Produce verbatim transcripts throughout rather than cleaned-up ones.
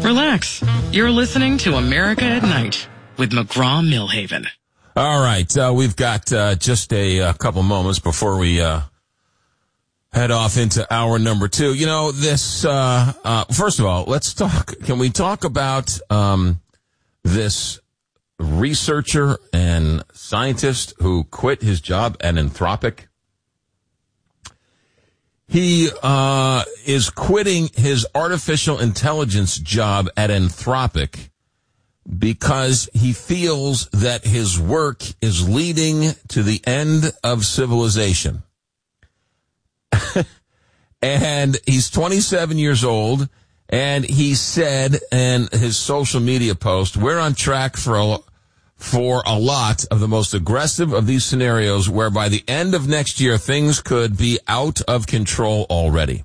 Relax. You're listening to America at Night with McGraw-Milhaven. All right. Uh, we've got uh, just a, a couple moments before we uh, head off into hour number two. You know, this, uh, uh, first of all, let's talk. Can we talk about um, this researcher and scientist who quit his job at Anthropic? He uh, is quitting his artificial intelligence job at Anthropic because he feels that his work is leading to the end of civilization. And he's twenty-seven years old, and he said in his social media post, we're on track for a, for a lot of the most aggressive of these scenarios where by the end of next year, things could be out of control already.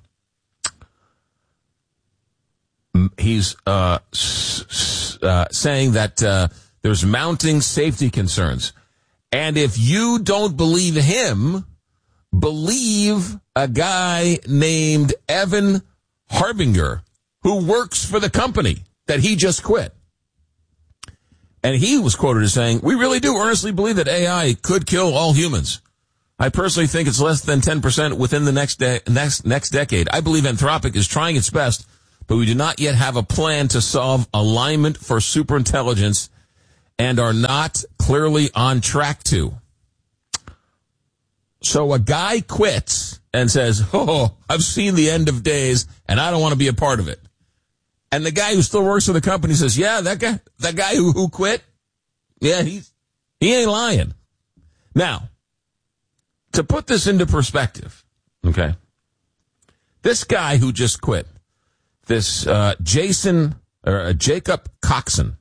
He's uh, s- s- uh, saying that uh, there's mounting safety concerns. And if you don't believe him, believe a guy named Evan Harbinger, who works for the company that he just quit. And he was quoted as saying, we really do earnestly believe that A I could kill all humans. I personally think it's less than ten percent within the next de- next next decade. I believe Anthropic is trying its best, but we do not yet have a plan to solve alignment for superintelligence and are not clearly on track to. So a guy quits and says, oh, I've seen the end of days and I don't want to be a part of it. And the guy who still works for the company says, yeah, that guy, that guy who, who quit, yeah, he's, he ain't lying. Now, to put this into perspective, okay, this guy who just quit, this uh, Jason, or uh, Jacob Coxon,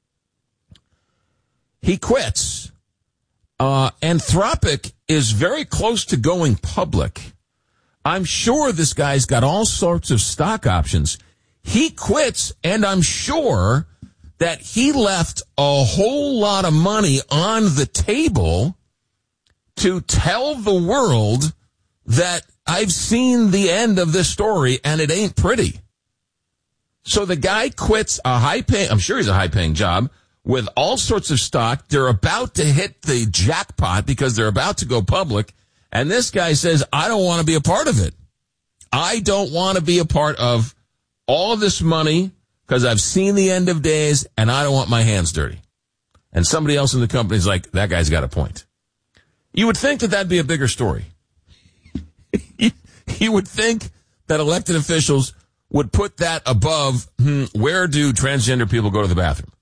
he quits. Uh, Anthropic is very close to going public. I'm sure this guy's got all sorts of stock options. He quits, and I'm sure that he left a whole lot of money on the table to tell the world that I've seen the end of this story, and it ain't pretty. So the guy quits a high-paying, I'm sure he's a high-paying job, with all sorts of stock. They're about to hit the jackpot because they're about to go public, and this guy says, I don't want to be a part of it. I don't want to be a part of all of this money because I've seen the end of days and I don't want my hands dirty. And somebody else in the company is like, that guy's got a point. You would think that that'd be a bigger story. You would think that elected officials would put that above, hmm, where do transgender people go to the bathroom?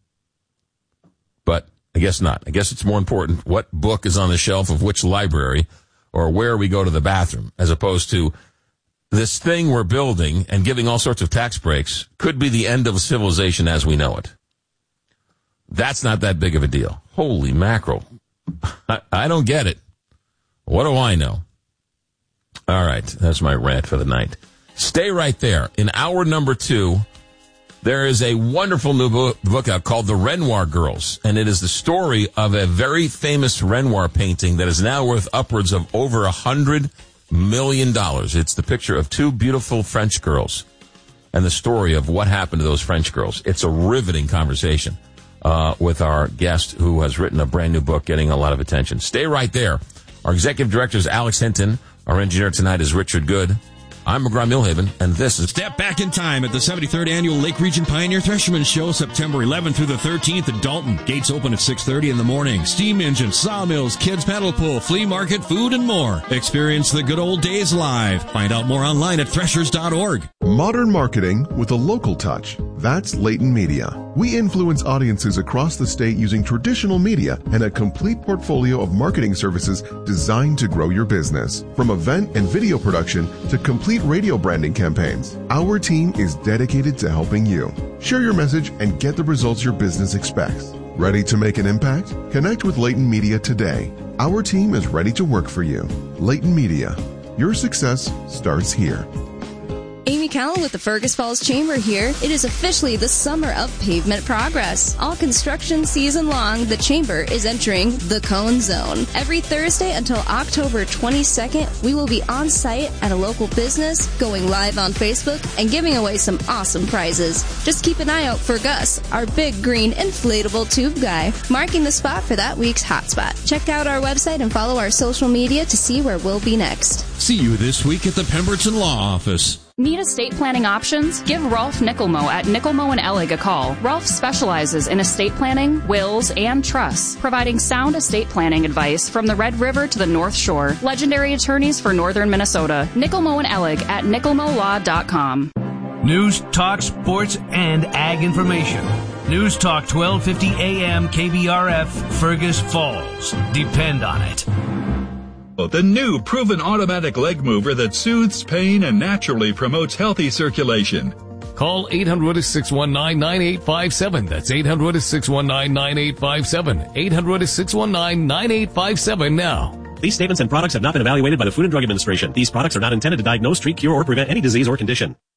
But I guess not. I guess it's more important what book is on the shelf of which library or where we go to the bathroom, as opposed to this thing we're building and giving all sorts of tax breaks could be the end of civilization as we know it. That's not that big of a deal. Holy mackerel. I, I don't get it. What do I know? All right. That's my rant for the night. Stay right there. In hour number two, there is a wonderful new book, book out called The Renoir Girls, and it is the story of a very famous Renoir painting that is now worth upwards of over a hundred million dollars. It's the picture of two beautiful French girls and the story of what happened to those French girls. It's a riveting conversation uh, with our guest who has written a brand new book getting a lot of attention. Stay right there. Our executive director is Alex Hinton. Our engineer tonight is Richard Good. I'm McGraw-Milhaven, and this is... Step back in time at the seventy-third Annual Lake Region Pioneer Thresherman Show, September eleventh through the thirteenth at Dalton. Gates open at six thirty in the morning. Steam engines, sawmills, kids paddle pool, flea market, food, and more. Experience the good old days live. Find out more online at threshers dot org. Modern marketing with a local touch. That's Leighton Media. We influence audiences across the state using traditional media and a complete portfolio of marketing services designed to grow your business. From event and video production to complete radio branding campaigns, our team is dedicated to helping you. Share your message and get the results your business expects. Ready to make an impact? Connect with Leighton Media today. Our team is ready to work for you. Leighton Media. Your success starts here. Amy Amy Cowell with the Fergus Falls Chamber here. It is officially the summer of pavement progress. All construction season long, the Chamber is entering the Cone Zone. Every Thursday until October twenty-second, we will be on site at a local business, going live on Facebook, and giving away some awesome prizes. Just keep an eye out for Gus, our big green inflatable tube guy, marking the spot for that week's hotspot. Check out our website and follow our social media to see where we'll be next. See you this week at the Pemberton Law Office. Need estate planning options? Give Rolf Nickelmo at Nickelmo and Ellig a call. Rolf specializes in estate planning, wills, and trusts, providing sound estate planning advice from the Red River to the North Shore. Legendary attorneys for northern Minnesota. Nickelmo and Ellig at nickelmo law dot com. News, talk, sports, and ag information. News Talk twelve fifty A M K B R F, Fergus Falls. Depend on it. The new proven automatic leg mover that soothes pain and naturally promotes healthy circulation. Call eight hundred, six one nine, nine eight five seven. That's eight hundred, six one nine, nine eight five seven. eight hundred, six one nine, nine eight five seven now. These statements and products have not been evaluated by the Food and Drug Administration. These products are not intended to diagnose, treat, cure, or prevent any disease or condition.